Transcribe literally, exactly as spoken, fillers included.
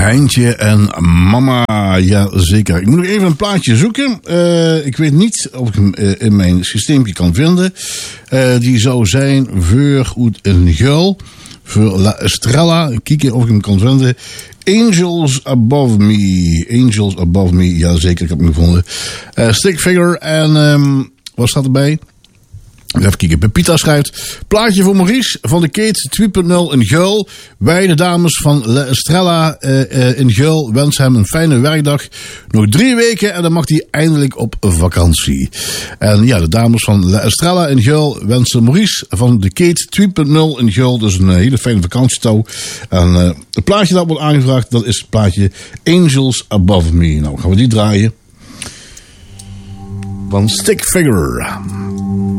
Heintje en Mama, ja zeker. Ik moet nog even een plaatje zoeken. Uh, ik weet niet of ik hem uh, in mijn systeempje kan vinden. Uh, die zou zijn voor een geul. Voor La Estrella. Kijken of ik hem kan vinden. Angels Above Me. Angels Above Me, ja zeker, ik heb hem gevonden. Uh, Stick Figure en um, wat staat erbij? Even kijken, Pepita schrijft. Plaatje voor Maurice van de Kate twee punt nul in Geul. Wij, de dames van La Estrella uh, uh, in Geul, wensen hem een fijne werkdag. Nog drie weken en dan mag hij eindelijk op vakantie. En ja, de dames van La Estrella in Geul wensen Maurice van de Kate twee punt nul in Geul. Dus een hele fijne vakantietouw. En uh, het plaatje dat wordt aangevraagd, dat is het plaatje Angels Above Me. Nou, gaan we die draaien. Van Stick Figure.